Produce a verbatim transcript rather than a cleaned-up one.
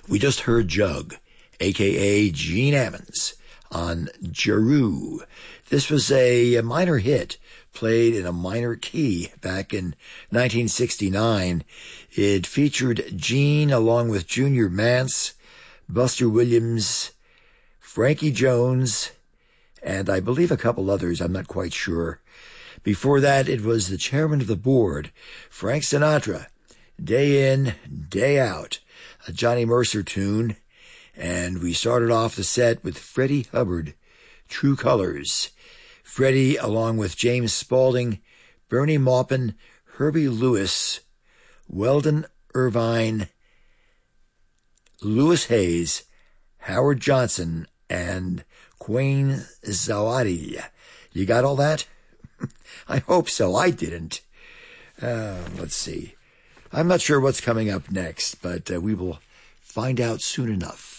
We just heard Jug, a k a. Gene Ammons, on Jeru. This was a, a minor hit, played in a minor key back in nineteen sixty-nine. It featured Gene along with Junior Mance, Buster Williams, Frankie Jones, and I believe a couple others, I'm not quite sure. Before that, it was the chairman of the board, Frank Sinatra, Day In, Day Out, a Johnny Mercer tune. And we started off the set with Freddie Hubbard, True Colors. Freddie, along with James Spaulding, Bernie Maupin, Herbie Lewis, Weldon Irvine, Louis Hayes, Howard Johnson, and Queen Zawadi. You got all that? I hope so. I didn't. Uh, let's see. I'm not sure what's coming up next, but uh, we will find out soon enough.